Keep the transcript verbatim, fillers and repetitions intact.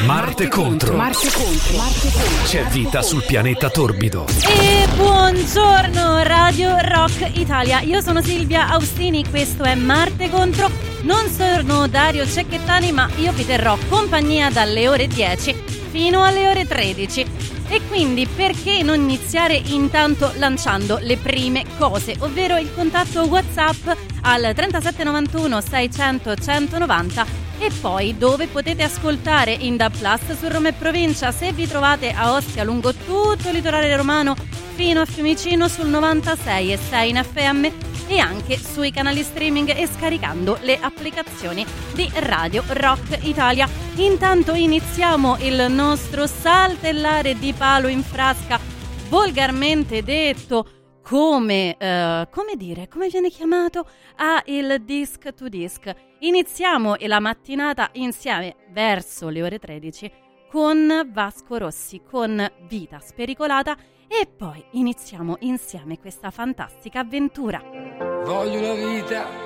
Marte contro. Marte contro. Marte contro. C'è vita sul pianeta torbido. E buongiorno Radio Rock Italia. Io sono Silvia Austini, questo è Marte contro. Non sono Dario Cecchettani, ma io vi terrò compagnia dalle ore dieci fino alle ore tredici. E quindi perché non iniziare intanto lanciando le prime cose, ovvero il contatto WhatsApp al trentasette novantuno seicento centonovanta e poi dove potete ascoltare in D A B plus su Roma e provincia se vi trovate a Ostia lungo tutto il litorale romano fino a Fiumicino sul novantasei e sei in F M e anche sui canali streaming e scaricando le applicazioni di Radio Rock Italia. Intanto iniziamo il nostro saltellare di palo in frasca, volgarmente detto come, eh, come dire, come viene chiamato a il disc to disc. Iniziamo la mattinata insieme verso le ore tredici con Vasco Rossi, con Vita Spericolata e poi iniziamo insieme questa fantastica avventura. Voglio una vita